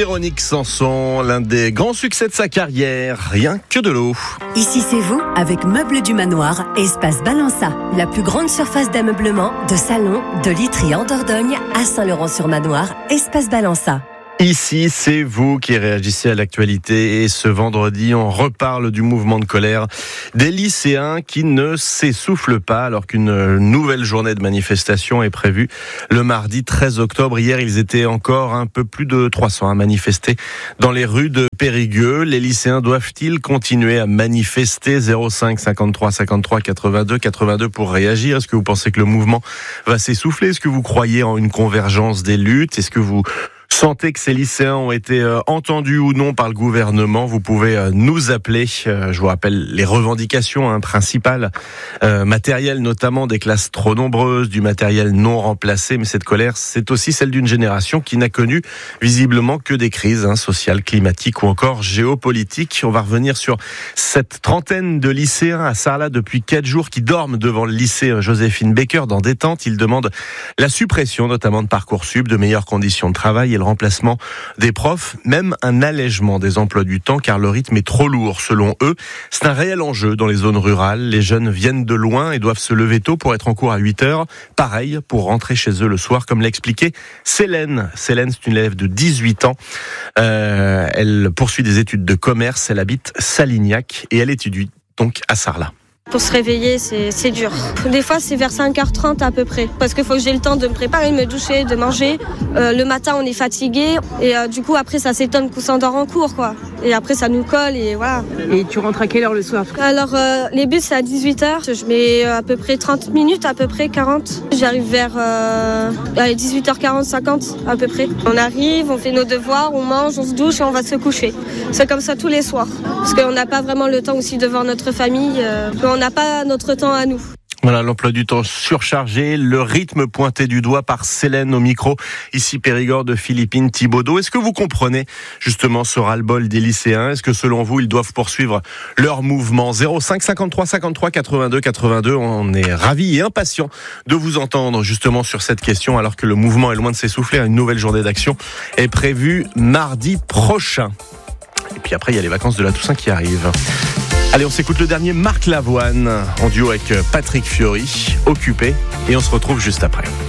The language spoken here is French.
Véronique Sanson, l'un des grands succès de sa carrière, Rien que de l'eau. Ici c'est vous, avec Meubles du Manoir, Espace Balança, la plus grande surface d'ameublement, de salon, de literie en Dordogne, à Saint-Laurent-sur-Manoir, Espace Balança. Ici, c'est vous qui réagissez à l'actualité et ce vendredi, on reparle du mouvement de colère des lycéens qui ne s'essoufflent pas alors qu'une nouvelle journée de manifestation est prévue le mardi 13 octobre. Hier, ils étaient encore un peu plus de 300 à manifester dans les rues de Périgueux. Les lycéens doivent-ils continuer à manifester? 05 53 53 82 82 pour réagir. Est-ce que vous pensez que le mouvement va s'essouffler? Est-ce que vous croyez en une convergence des luttes? Est-ce que vous sentez que ces lycéens ont été entendus ou non par le gouvernement? Vous pouvez nous appeler. Je vous rappelle les revendications principales, matériel notamment, des classes trop nombreuses, du matériel non remplacé. Mais cette colère, c'est aussi celle d'une génération qui n'a connu visiblement que des crises sociales, climatiques ou encore géopolitiques. On va revenir sur cette trentaine de lycéens à Sarlat depuis 4 jours qui dorment devant le lycée Joséphine Baker dans des tentes. Ils demandent la suppression notamment de Parcoursup, de meilleures conditions de travail et le remplacement des profs, même un allègement des emplois du temps car le rythme est trop lourd selon eux. C'est un réel enjeu dans les zones rurales. Les jeunes viennent de loin et doivent se lever tôt pour être en cours à 8h. Pareil pour rentrer chez eux le soir, comme l'a expliqué Célène. Célène, c'est une élève de 18 ans. Elle poursuit des études de commerce. Elle habite Salignac et elle étudie donc à Sarlat. Pour se réveiller, c'est dur. Des fois, c'est vers 5h30 à peu près. Parce qu'il faut que j'ai le temps de me préparer, de me doucher, de manger. Le matin, on est fatigué. Et du coup, après, ça s'étonne qu'on s'endort en cours, quoi. Et après, ça nous colle et voilà. Et tu rentres à quelle heure le soir? Alors, les bus, c'est à 18h. Je mets à peu près 30 minutes, à peu près 40. J'arrive vers 18h40, 50 à peu près. On arrive, on fait nos devoirs, on mange, on se douche et on va se coucher. C'est comme ça tous les soirs. Parce qu'on n'a pas vraiment le temps aussi de voir notre famille. On n'a pas notre temps à nous. Voilà, l'emploi du temps surchargé, le rythme pointé du doigt par Célène au micro, ici Périgord de Philippine Thibaudeau. Est-ce que vous comprenez justement ce ras-le-bol des lycéens? Est-ce que selon vous, ils doivent poursuivre leur mouvement? 05 53 53 82 82, on est ravis et impatients de vous entendre justement sur cette question alors que le mouvement est loin de s'essouffler. Une nouvelle journée d'action est prévue mardi prochain. Et puis après, il y a les vacances de la Toussaint qui arrivent. Allez, on s'écoute le dernier Marc Lavoine en duo avec Patrick Fiori, Occupé, et on se retrouve juste après.